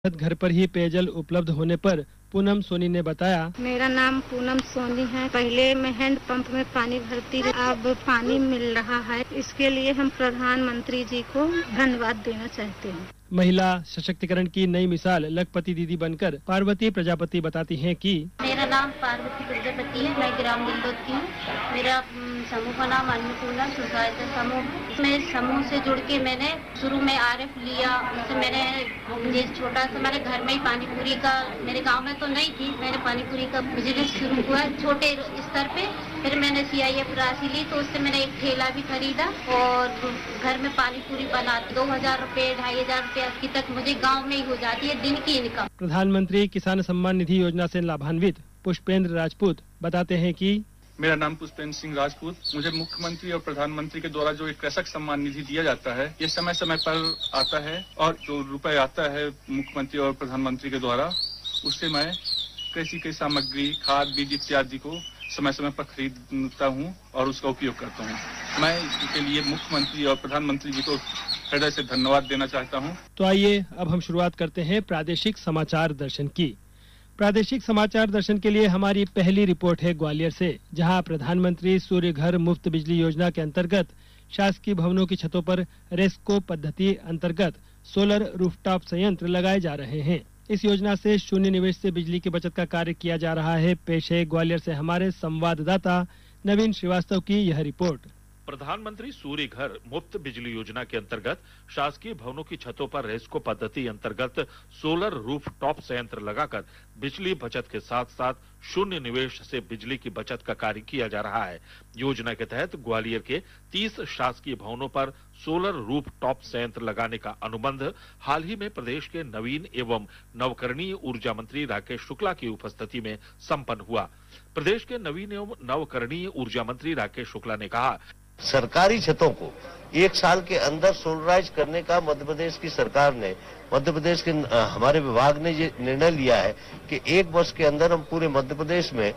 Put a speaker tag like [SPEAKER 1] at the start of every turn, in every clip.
[SPEAKER 1] घर पर ही पेयजल उपलब्ध होने पर पूनम सोनी ने बताया,
[SPEAKER 2] मेरा नाम पूनम सोनी है। पहले मैं हैंड पंप में पानी भरती थी, अब पानी मिल रहा है। इसके लिए हम प्रधानमंत्री जी को धन्यवाद देना चाहते हैं।
[SPEAKER 1] महिला सशक्तिकरण की नई मिसाल लखपति दीदी बनकर पार्वती प्रजापति बताती हैं कि
[SPEAKER 3] मेरा नाम पार्वती प्रजापति है। मैं ग्राम दिल्लोद की हूँ। मेरा समूह का नाम अन्नपूर्णा स्वसहायता समूह। मैं समूह से जुड़ के मैंने शुरू में आरएफ लिया। उससे मैंने ये छोटा सा मेरे घर में ही पानी पूरी का, मेरे गांव में तो नहीं थी, मैंने पानी पूरी का बिजनेस शुरू हुआ छोटे स्तर पे। फिर मैंने CIF राशि ली तो उससे मैंने एक ठेला भी खरीदा और घर में पानी पूरी बनाती। 2000 रुपए 2500 रुपए की तक मुझे गाँव में ही हो जाती है दिन की इनकम।
[SPEAKER 1] प्रधानमंत्री किसान सम्मान निधि योजना से लाभान्वित पुष्पेंद्र राजपूत बताते हैं कि
[SPEAKER 4] मेरा नाम पुष्पेंद्र सिंह राजपूत। मुझे मुख्यमंत्री और प्रधानमंत्री के द्वारा जो एक कृषक सम्मान निधि दिया जाता है, ये समय समय पर आता है और जो रुपए आता है मुख्यमंत्री और प्रधानमंत्री के द्वारा, उससे मैं कृषि की सामग्री, खाद, बीज इत्यादि को समय समय पर खरीदता हूँ और उसका उपयोग करता हूँ। मैं इसके लिए मुख्यमंत्री और प्रधानमंत्री जी को हृदय से धन्यवाद देना चाहता हूँ।
[SPEAKER 1] तो आइए अब हम शुरुआत करते हैं प्रादेशिक समाचार दर्शन की। प्रादेशिक समाचार दर्शन के लिए हमारी पहली रिपोर्ट है ग्वालियर से, जहां प्रधानमंत्री सूर्य घर मुफ्त बिजली योजना के अंतर्गत शासकीय भवनों की छतों पर रेस्को पद्धति अंतर्गत सोलर रूफटॉप संयंत्र लगाए जा रहे हैं। इस योजना से शून्य निवेश से बिजली की बचत का कार्य किया जा रहा है। पेश है ग्वालियर से हमारे संवाददाता नवीन श्रीवास्तव की यह रिपोर्ट।
[SPEAKER 5] प्रधानमंत्री सूर्य घर मुफ्त बिजली योजना के अंतर्गत शासकीय भवनों की छतों पर रेस्को पद्धति अंतर्गत सोलर रूफ टॉप संयंत्र लगाकर बिजली बचत के साथ साथ शून्य निवेश से बिजली की बचत का कार्य किया जा रहा है। योजना के तहत ग्वालियर के 30 शासकीय भवनों पर सोलर रूफ टॉप संयंत्र लगाने का अनुबंध हाल ही में प्रदेश के नवीन एवं नवकरणीय ऊर्जा मंत्री राकेश शुक्ला की उपस्थिति में संपन्न हुआ। प्रदेश के नवीन एवं नवकरणीय ऊर्जा मंत्री राकेश शुक्ला ने कहा,
[SPEAKER 6] सरकारी छतों को 1 साल के अंदर सोलराइज करने का मध्य प्रदेश की सरकार ने, मध्य प्रदेश के हमारे विभाग ने ये निर्णय लिया है कि 1 वर्ष के अंदर हम पूरे मध्य प्रदेश में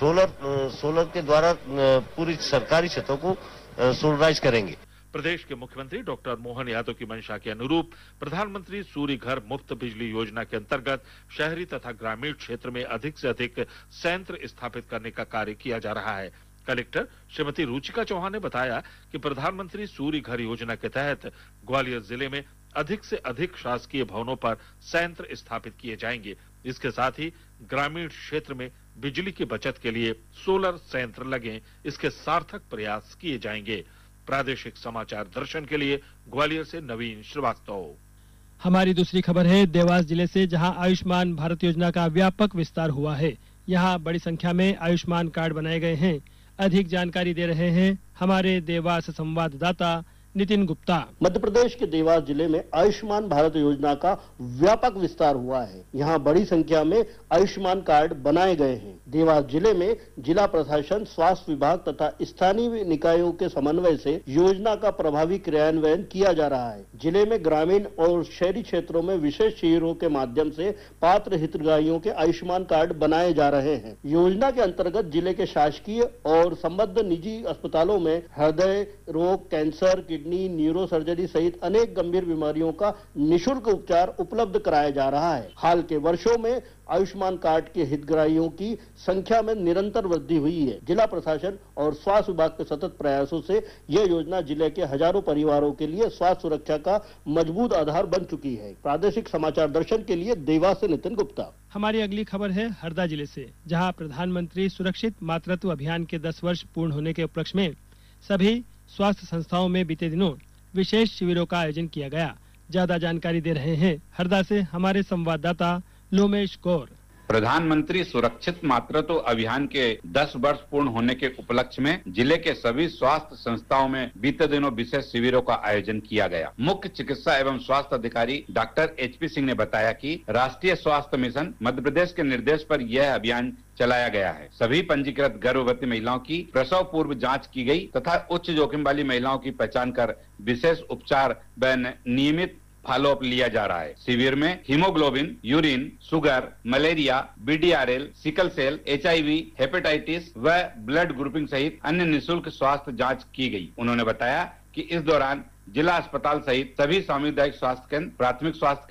[SPEAKER 6] सोलर के द्वारा पूरी सरकारी छतों को सोलराइज करेंगे।
[SPEAKER 5] प्रदेश के मुख्यमंत्री डॉक्टर मोहन यादव की मंशा के अनुरूप प्रधानमंत्री सूर्य घर मुफ्त बिजली योजना के अंतर्गत शहरी तथा ग्रामीण क्षेत्र में अधिक से अधिक संयंत्र स्थापित करने का कार्य किया जा रहा है। कलेक्टर श्रीमती रुचिका चौहान ने बताया कि प्रधानमंत्री सूर्य घर योजना के तहत ग्वालियर जिले में अधिक से अधिक शासकीय भवनों पर संयंत्र स्थापित किए जाएंगे। इसके साथ ही ग्रामीण क्षेत्र में बिजली की बचत के लिए सोलर संयंत्र लगे, इसके सार्थक प्रयास किए जाएंगे। प्रादेशिक समाचार दर्शन के लिए ग्वालियर से नवीन श्रीवास्तव।
[SPEAKER 1] हमारी दूसरी खबर है देवास जिले से, जहां आयुष्मान भारत योजना का व्यापक विस्तार हुआ है। यहां बड़ी संख्या में आयुष्मान कार्ड बनाए गए हैं। अधिक जानकारी दे रहे हैं हमारे देवास संवाददाता नितिन गुप्ता।
[SPEAKER 7] मध्य प्रदेश के देवास जिले में आयुष्मान भारत योजना का व्यापक विस्तार हुआ है। यहाँ बड़ी संख्या में आयुष्मान कार्ड बनाए गए हैं। देवास जिले में जिला प्रशासन, स्वास्थ्य विभाग तथा स्थानीय निकायों के समन्वय से योजना का प्रभावी क्रियान्वयन किया जा रहा है। जिले में ग्रामीण और शहरी क्षेत्रों में विशेष शिविरों के माध्यम से पात्र हितग्राहियों के आयुष्मान कार्ड बनाए जा रहे हैं। योजना के अंतर्गत जिले के शासकीय और संबद्ध निजी अस्पतालों में हृदय रोग, कैंसर, किडनी, न्यूरो सर्जरी सहित अनेक गंभीर बीमारियों का निःशुल्क उपचार उपलब्ध कराया जा रहा है। हाल के वर्षों में आयुष्मान कार्ड के हितग्राहियों की संख्या में निरंतर वृद्धि हुई है। जिला प्रशासन और स्वास्थ्य विभाग के सतत प्रयासों से यह योजना जिले के हजारों परिवारों के लिए स्वास्थ्य सुरक्षा का मजबूत आधार बन चुकी है। प्रादेशिक समाचार दर्शन के लिए देवास से नितिन गुप्ता।
[SPEAKER 1] हमारी अगली खबर है हरदा जिले से, जहां प्रधानमंत्री सुरक्षित मातृत्व अभियान के 10 वर्ष पूर्ण होने के उपलक्ष्य में सभी स्वास्थ्य संस्थाओं में बीते दिनों विशेष शिविरों का आयोजन किया गया। ज्यादा जानकारी दे रहे हैं हरदा से हमारे संवाददाता लोमेश कौर।
[SPEAKER 8] प्रधानमंत्री सुरक्षित मातृत्व अभियान के 10 वर्ष पूर्ण होने के उपलक्ष्य में जिले के सभी स्वास्थ्य संस्थाओं में बीते दिनों विशेष शिविरों का आयोजन किया गया। मुख्य चिकित्सा एवं स्वास्थ्य अधिकारी डॉक्टर HP सिंह ने बताया कि राष्ट्रीय स्वास्थ्य मिशन मध्य प्रदेश के निर्देश पर यह अभियान चलाया गया है। सभी पंजीकृत गर्भवती महिलाओं की प्रसव पूर्व जांच की गई तथा उच्च जोखिम वाली महिलाओं की पहचान कर विशेष उपचार व नियमित फॉलोअप लिया जा रहा है। शिविर में haemoglobin, urine, sugar, malaria, BDRL, sickle cell, HIV, hepatitis व ब्लड ग्रुपिंग सहित अन्य निःशुल्क स्वास्थ्य जांच की गई। उन्होंने बताया कि इस दौरान जिला अस्पताल सहित सभी सामुदायिक स्वास्थ्य केंद्र, प्राथमिक स्वास्थ्य केंद्र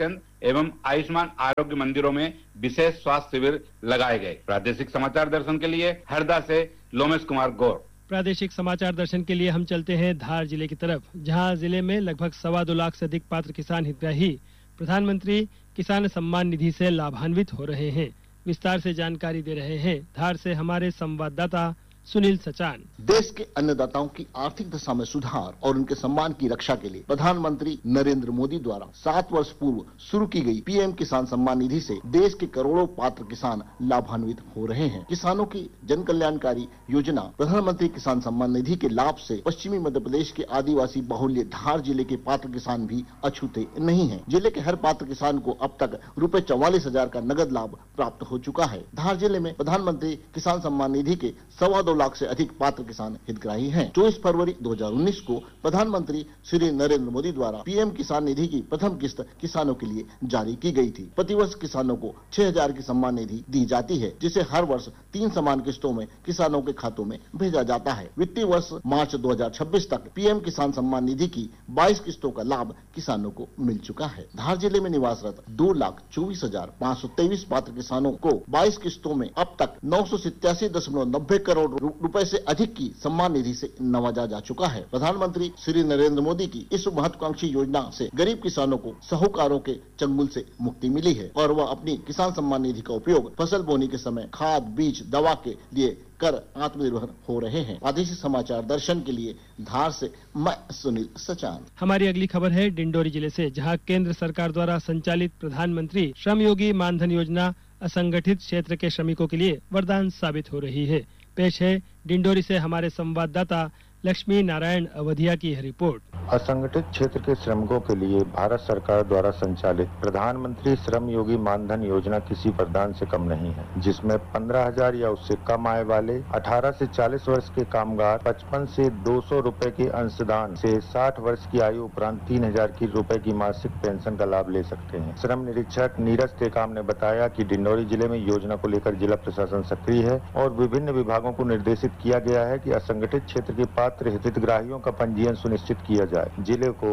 [SPEAKER 8] एवं आयुष्मान आरोग्य मंदिरों में विशेष स्वास्थ्य शिविर लगाए गए। प्रादेशिक समाचार दर्शन के लिए हरदा से लोमेश कुमार गौर।
[SPEAKER 1] प्रादेशिक समाचार दर्शन के लिए हम चलते हैं धार जिले की तरफ, जहां जिले में लगभग 2.25 लाख से अधिक पात्र किसान हितग्राही प्रधानमंत्री किसान सम्मान निधि से लाभान्वित हो रहे हैं। विस्तार से जानकारी दे रहे हैं धार से हमारे संवाददाता सुनील सचान।
[SPEAKER 7] देश के अन्नदाताओं की आर्थिक दशा में सुधार और उनके सम्मान की रक्षा के लिए प्रधानमंत्री नरेंद्र मोदी द्वारा 7 वर्ष पूर्व शुरू की गई पीएम किसान सम्मान निधि से देश के करोड़ों पात्र किसान लाभान्वित हो रहे हैं। किसानों की जन कल्याणकारी योजना प्रधानमंत्री किसान सम्मान निधि के लाभ से पश्चिमी मध्य प्रदेश के आदिवासी बाहुल्य धार जिले के पात्र किसान भी अछूते नहीं है। जिले के हर पात्र किसान को अब तक ₹44,000 का नगद लाभ प्राप्त हो चुका है। धार जिले में प्रधानमंत्री किसान सम्मान निधि के 2.25 लाख से अधिक पात्र किसान हितग्राही हैं। 24 फरवरी 2019 को प्रधानमंत्री श्री नरेंद्र मोदी द्वारा पीएम किसान निधि की प्रथम किस्त किसानों के लिए जारी की गई थी। प्रतिवर्ष किसानों को 6,000 की सम्मान निधि दी जाती है, जिसे हर वर्ष 3 समान किस्तों में किसानों के खातों में भेजा जाता है। वित्तीय वर्ष मार्च 2026 तक पीएम किसान सम्मान निधि की 22 किस्तों का लाभ किसानों को मिल चुका है। धार जिले में निवासरत 2,24,523 पात्र किसानों को 22 किस्तों में अब तक 987.90 करोड़ रुपए से अधिक की सम्मान निधि से नवाजा जा चुका है। प्रधानमंत्री श्री नरेंद्र मोदी की इस महत्वाकांक्षी योजना से गरीब किसानों को साहूकारों के चंगुल से मुक्ति मिली है और वह अपनी किसान सम्मान निधि का उपयोग फसल बोने के समय खाद, बीज, दवा के लिए कर आत्मनिर्भर हो रहे हैं। प्रादेशिक समाचार दर्शन के लिए धार से मैं सुनील सचान।
[SPEAKER 1] हमारी अगली खबर है डिंडोरी जिले से, जहां केंद्र सरकार द्वारा संचालित प्रधानमंत्री श्रम योगी मानधन योजना असंगठित क्षेत्र के श्रमिकों के लिए वरदान साबित हो रही है। पेश है डिंडोरी से हमारे संवाददाता लक्ष्मी नारायण अवधिया की यह रिपोर्ट।
[SPEAKER 9] असंगठित क्षेत्र के श्रमिकों के लिए भारत सरकार द्वारा संचालित प्रधानमंत्री श्रम योगी मानधन योजना किसी वरदान से कम नहीं है, जिसमें 15,000 या उससे कम आय वाले 18 से 40 वर्ष के कामगार 55 से 200 रुपए के अंशदान से 60 वर्ष की आयु उपरांत 3,000 रुपए की मासिक पेंशन का लाभ ले सकते हैं। श्रम निरीक्षक नीरज टेकाम ने बताया कि डिंडोरी जिले में योजना को लेकर जिला प्रशासन सक्रिय है और विभिन्न विभागों को निर्देशित किया गया है कि असंगठित क्षेत्र के पात्र हितग्राहियों का पंजीयन सुनिश्चित किया जाए। जिले को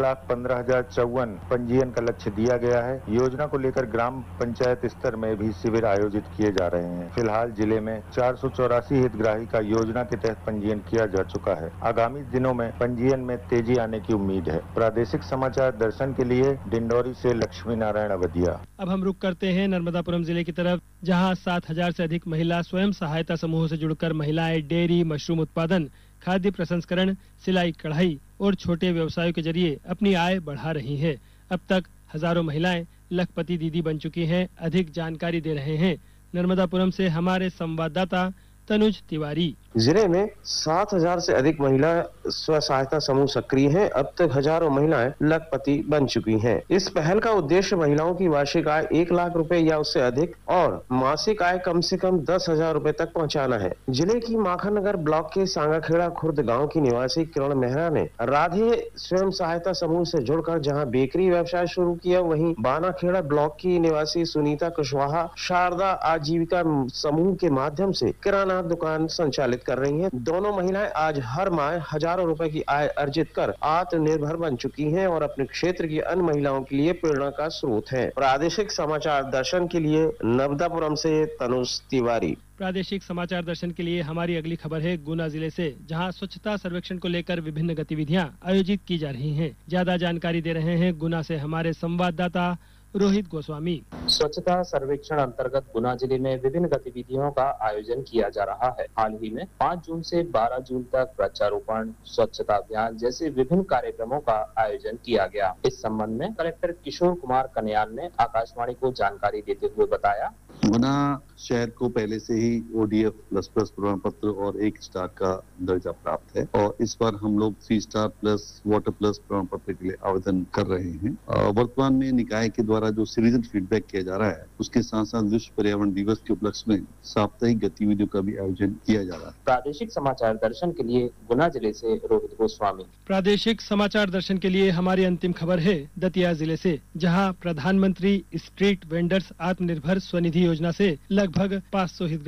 [SPEAKER 9] 1,15,054 पंजीयन का लक्ष्य दिया गया है। योजना को लेकर ग्राम पंचायत स्तर में भी शिविर आयोजित किए जा रहे हैं। फिलहाल जिले में 484 हितग्राही का योजना के तहत पंजीयन किया जा चुका है। आगामी दिनों में पंजीयन में तेजी आने की उम्मीद है। प्रादेशिक समाचार दर्शन के लिए डिंडोरी से लक्ष्मी नारायण अवधिया।
[SPEAKER 1] अब हम रुक करते हैं नर्मदापुरम जिले की तरफ, जहां 7,000 से अधिक महिला स्वयं सहायता समूह से जुड़कर महिलाएं डेयरी, मशरूम उत्पादन, खाद्य प्रसंस्करण, सिलाई कढ़ाई और छोटे व्यवसायों के जरिए अपनी आय बढ़ा रही हैं। अब तक हजारों महिलाएं लखपति दीदी बन चुकी हैं। अधिक जानकारी दे रहे हैं नर्मदापुरम से हमारे संवाददाता तनुज तिवारी।
[SPEAKER 10] जिले में 7,000 से अधिक महिला स्व सहायता समूह सक्रिय हैं। अब तक हजारों महिलाएं लखपति बन चुकी हैं। इस पहल का उद्देश्य महिलाओं की वार्षिक आय 1 लाख रुपए या उससे अधिक और मासिक आय कम से कम 10,000 रुपए तक पहुंचाना है। जिले की माखननगर ब्लॉक के सांगाखेड़ा खुर्द गांव की निवासी किरण मेहरा ने राधे स्वयं सहायता समूह से जुड़कर जहां बेकरी व्यवसाय शुरू किया, वहीं बानाखेड़ा ब्लॉक की निवासी सुनीता कुशवाहा शारदा आजीविका समूह के माध्यम से किराना दुकान संचालित कर रही हैं। दोनों महिलाएं आज हर माह हजारों रुपए की आय अर्जित कर आत्मनिर्भर बन चुकी हैं और अपने क्षेत्र की अन्य महिलाओं के लिए प्रेरणा का स्रोत हैं। प्रादेशिक समाचार दर्शन के लिए नर्मदापुरम से तनुज तिवारी।
[SPEAKER 1] प्रादेशिक समाचार दर्शन के लिए हमारी अगली खबर है गुना जिले से, जहां स्वच्छता सर्वेक्षण को लेकर विभिन्न गतिविधियां आयोजित की जा रही हैं। ज्यादा जानकारी दे रहे हैं गुना से हमारे संवाददाता रोहित गोस्वामी।
[SPEAKER 11] स्वच्छता सर्वेक्षण अंतर्गत गुना जिले में विभिन्न गतिविधियों का आयोजन किया जा रहा है। हाल ही में 5 जून से 12 जून तक वृक्षारोपण, स्वच्छता अभियान जैसे विभिन्न कार्यक्रमों का आयोजन किया गया। इस संबंध में कलेक्टर किशोर कुमार कन्यान ने आकाशवाणी को जानकारी देते हुए बताया,
[SPEAKER 12] गुना शहर को पहले से ही ODF++ प्रमाण पत्र और 1 स्टार का दर्जा प्राप्त है और इस बार हम लोग 3 स्टार प्लस वाटर प्लस प्रमाण पत्र के लिए आवेदन कर रहे हैं। वर्तमान में निकाय के द्वारा जो सिटीजन फीडबैक किया जा रहा है, उसके साथ साथ विश्व पर्यावरण दिवस के उपलक्ष्य में साप्ताहिक गतिविधियों का भी आयोजन किया जा रहा है।
[SPEAKER 11] प्रादेशिक समाचार दर्शन के लिए गुना जिले से रोहित गोस्वामी।
[SPEAKER 1] प्रादेशिक समाचार दर्शन के लिए हमारी अंतिम खबर है दतिया जिले से, जहां प्रधानमंत्री स्ट्रीट वेंडर्स आत्मनिर्भर स्वनिधि योजना से लगभग 500 हितग्राही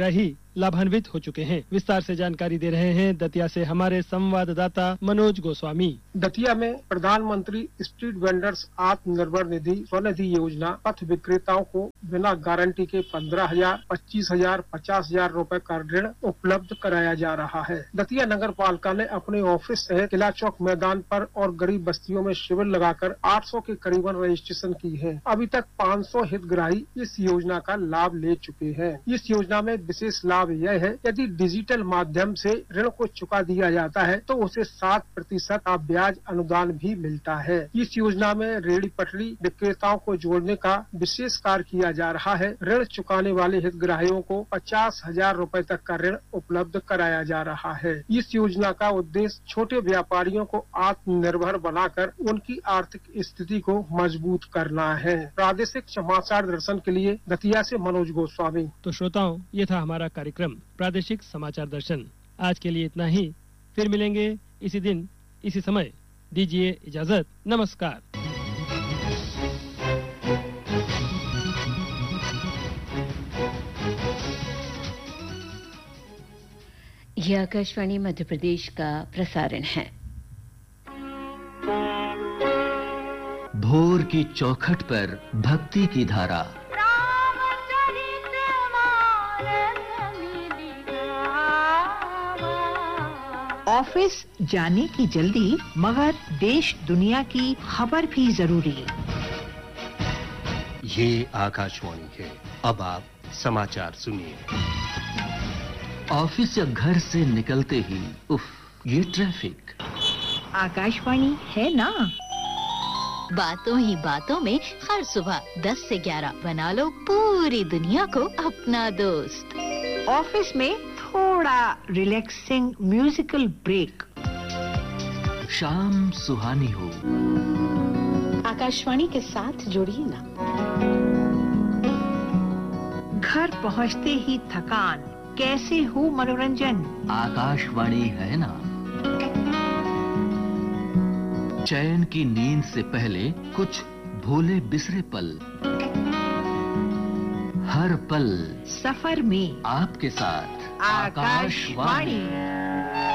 [SPEAKER 1] लाभान्वित हो चुके हैं। विस्तार से जानकारी दे रहे हैं दतिया से हमारे संवाददाता मनोज गोस्वामी।
[SPEAKER 13] दतिया में प्रधानमंत्री स्ट्रीट वेंडर्स आत्मनिर्भर निधि स्वनिधि योजना पथ विक्रेताओं को बिना गारंटी के 15,000, 25,000, 50,000 रूपए का ऋण उपलब्ध कराया जा रहा है। दतिया नगर पालिका ने अपने ऑफिस सहित किला चौक मैदान पर और गरीब बस्तियों में शिविर लगाकर 800 के करीबन रजिस्ट्रेशन की है। अभी तक 500 हितग्राही इस योजना का लाभ ले चुके हैं। इस योजना में विशेष लाभ यह है, यदि डिजिटल माध्यम से ऋण को चुका दिया जाता है तो उसे 7% का ब्याज अनुदान भी मिलता है। इस योजना में रेहड़ी पटरी विक्रेताओं को जोड़ने का विशेष कार्य किया जा रहा है। ऋण चुकाने वाले हितग्राहियों को 50,000 रूपए तक का ऋण उपलब्ध कराया जा रहा है। इस योजना का उद्देश्य छोटे व्यापारियों को आत्मनिर्भर बनाकर उनकी आर्थिक स्थिति को मजबूत करना है। प्रादेशिक समाचार दर्शन के लिए दतिया से मनोज गोस्वामी।
[SPEAKER 1] तो श्रोताओं, ये था हमारा कार्यक्रम प्रादेशिक समाचार दर्शन। आज के लिए इतना ही, फिर मिलेंगे इसी दिन इसी समय। दीजिए इजाजत, नमस्कार।
[SPEAKER 14] यह आकाशवाणी मध्य प्रदेश का प्रसारण है।
[SPEAKER 15] भोर की चौखट पर भक्ति की धारा,
[SPEAKER 16] ऑफिस जाने की जल्दी मगर देश दुनिया की खबर भी जरूरी।
[SPEAKER 17] ये आकाशवाणी है, अब आप समाचार सुनिए।
[SPEAKER 15] ऑफिस या घर से निकलते ही उफ, ये ट्रैफिक।
[SPEAKER 16] आकाशवाणी है ना।
[SPEAKER 14] बातों ही बातों में हर सुबह 10 से 11 बना लो पूरी दुनिया को अपना दोस्त।
[SPEAKER 16] ऑफिस में थोड़ा रिलैक्सिंग म्यूजिकल ब्रेक।
[SPEAKER 15] शाम सुहानी हो,
[SPEAKER 16] आकाशवाणी के साथ जुड़िए ना। घर पहुंचते ही थकान, कैसे हो मनोरंजन,
[SPEAKER 15] आकाशवाणी है ना। चैन की नींद से पहले कुछ भूले बिसरे पल, हर पल
[SPEAKER 16] सफर में
[SPEAKER 15] आपके साथ
[SPEAKER 16] आकाशवाणी।